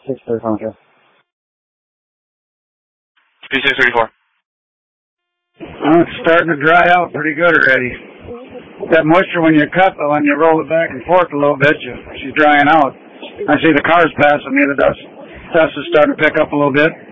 634. P634. It's starting to dry out pretty good already. That moisture when you cut, but when you roll it back and forth a little bit, she's drying out. I see the cars passing me. The dust is starting to pick up a little bit.